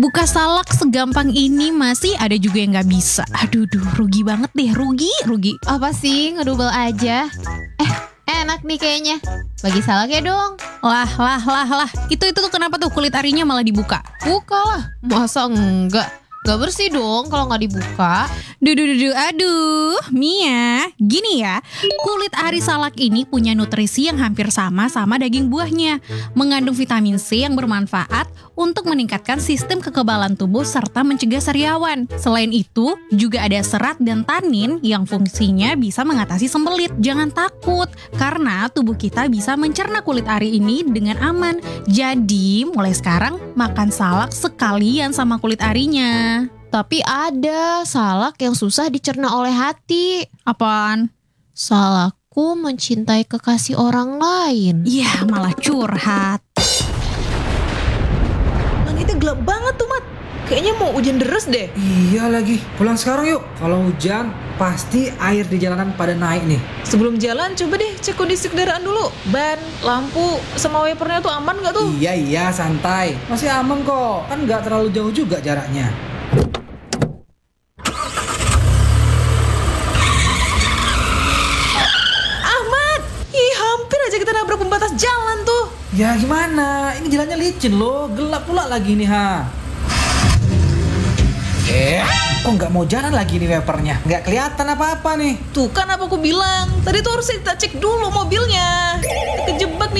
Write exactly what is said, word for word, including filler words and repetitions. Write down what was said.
Buka salak segampang ini masih ada juga yang nggak bisa. Aduh, duh, rugi banget deh, rugi, rugi. Apa sih, ngedubel aja? Eh, enak nih kayaknya. Bagi salak ya dong. Lah, lah, lah, lah. Itu itu tuh kenapa tuh kulit arinya malah dibuka? Buka lah. Masa enggak? Gak bersih dong kalau nggak dibuka. Duh, duh, duh, duh, aduh, Mia, gini ya, kulit ari salak ini punya nutrisi yang hampir sama sama daging buahnya, mengandung vitamin C yang bermanfaat untuk meningkatkan sistem kekebalan tubuh serta mencegah sariawan. Selain itu, juga ada serat dan tanin yang fungsinya bisa mengatasi sembelit. Jangan takut, karena tubuh kita bisa mencerna kulit ari ini dengan aman. Jadi, mulai sekarang makan salak sekalian sama kulit arinya. Tapi ada salak yang susah dicerna oleh hati. Apaan? Salakku mencintai kekasih orang lain. Iya, malah curhat. Langitnya gelap banget tuh, Mat. Kayaknya mau hujan deras deh. Iya lagi, pulang sekarang yuk. Kalau hujan, pasti air di jalanan pada naik nih. Sebelum jalan, coba deh cek kondisi kendaraan dulu. Ban, lampu, sama wipernya tuh aman gak tuh? Iya, iya, santai. Masih aman kok, kan nggak terlalu jauh juga jaraknya. Ahmad! Ih, hampir aja kita nabrak pembatas jalan tuh. Ya gimana, ini jalannya licin loh, gelap pula lagi nih ha. Eh, kok nggak mau jalan lagi nih wipernya? Nggak kelihatan apa-apa nih. Tuh kan apa aku bilang. Tadi tuh harus kita cek dulu mobilnya. Kejebak nih.